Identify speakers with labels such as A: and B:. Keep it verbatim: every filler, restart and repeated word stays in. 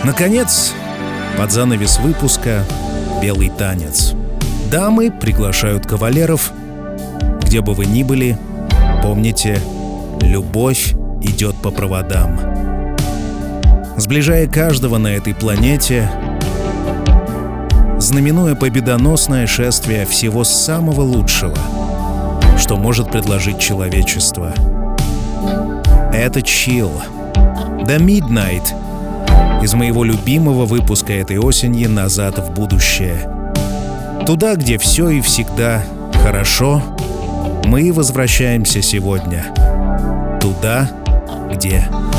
A: Наконец, под занавес выпуска «Белый танец». Дамы приглашают кавалеров. Где бы вы ни были, помните, любовь идет по проводам. Сближая каждого на этой планете, знаменуя победоносное шествие всего самого лучшего, что может предложить человечество. Это Chill, The Midnight, из моего любимого выпуска этой осени «Назад в будущее». Туда, где все и всегда хорошо, мы возвращаемся сегодня. Туда, где